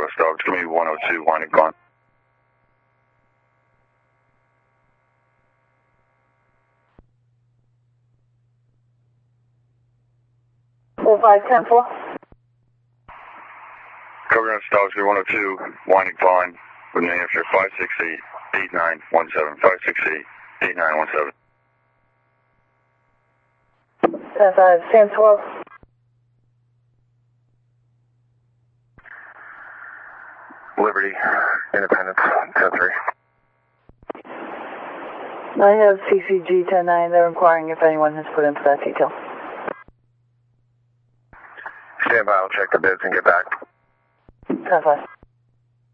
West Dog. It's going to be 102, winding gone. Five ten four. Cover West Dog, 102, winding fine with New Hampshire 568-8917, 568-8917. 10-5, Sam 12. Liberty, Independence, 10-3. I have CCG 10-9. They're inquiring if anyone has put in for that detail. Stand by, I'll check the bids and get back. 10-5.